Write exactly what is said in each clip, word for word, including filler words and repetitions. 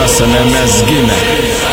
esame mes gimę.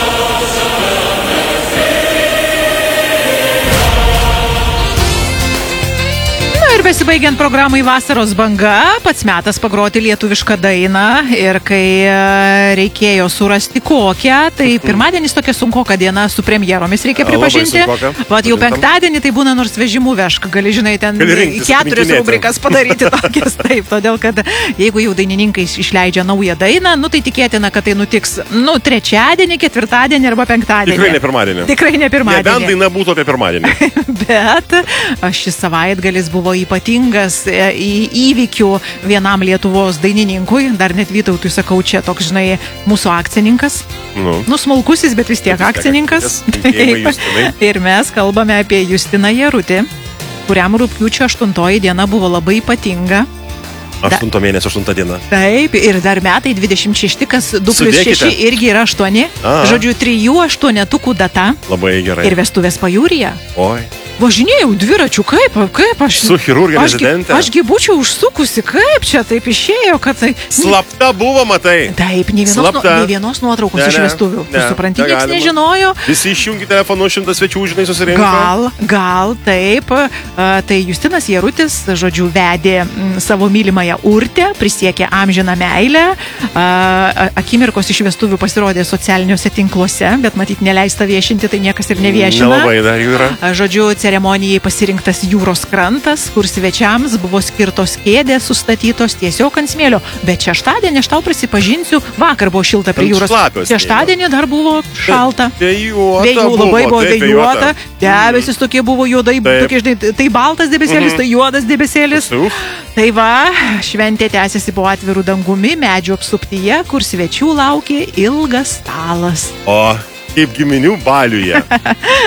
Ir besibaigiant programai Vasaros banga, pats metas pagroti lietuvišką dainą ir kai reikėjo surasti kokią, tai pirmadienis tokia sunkoka diena su premjeromis, reikia pripažinti. Vat jau penktadienį tai būna nors vežimų vežk, gali, žinai, ten keturias rubrikas padaryti tokias, taip, todėl kad jeigu jau dainininkai išleidžia naują dainą, nu tai tikėtina, kad tai nutiks, nu, trečiadienį, ketvirtadienį arba penktadienį. Tikrai ne pirmadienį. Tikrai ne pirmadienį. Nebent daina būtų apie pirmadienį. Bet šis savaitgalis buvo ypatingas į įvykių vienam Lietuvos dainininkui, dar net Vytautui sakau, čia toks, žinai, mūsų akcininkas. Nu, nu smulkusis, bet vis tiek bet akcininkas. Taip. Ir mes kalbame apie Justiną Jarutį, kuriam rugpjūčio aštuntoji diena buvo labai ypatinga. Aštunto mėnesio aštunta diena. Taip, ir dar metai dvidešimt šeši, kas du plius šeši irgi yra aštuoni. Žodžiu, trijų aštuonetukų data. Labai gerai. Ir vestuvės pajūryje. Oi. Važinėjau dviračių, kaip, kaip aš... Su chirurgė rezidentė. Ašgi būčiau užsukusi, kaip čia taip išėjo, kad tai... Slapta buvo, matai. Taip, nei vienos, nu, nei vienos nuotraukos ne, iš vestuvių. Tu supranti, nieks nežinojo. Visi išjungi telefonų, šimtas svečių, žinai, susirinko. Gal, gal, taip. Tai Justinas Jarutis, žodžiu, vedė savo mylimąją Urtę, prisiekė amžiną meilę. Akimirkos iš vestuvių pasirodė socialiniuose tinkluose, bet matyt, neleista viešinti, tai niekas ir neviešina. Nelabai dar jų yra. Žodžiu, ceremonijai pasirinktas jūros krantas, kur svečiams buvo skirtos kėdės sustatytos tiesiog ant smėlio. Bet šeštadienį, aš tau prisipažinsiu, vakar buvo šilta prie jūros. Šeštadienį dar buvo šalta. Vėjų labai buvo vėjuota. Debesis tokie buvo juodai, tokie, žinai, tai baltas debesėlis, tai juodas debesėlis. Tai va, šventė tęsiasi po atvirų dangumi, medžių apsuptyje, kur svečių laukė ilgas stalas. O kaip giminių baliuje.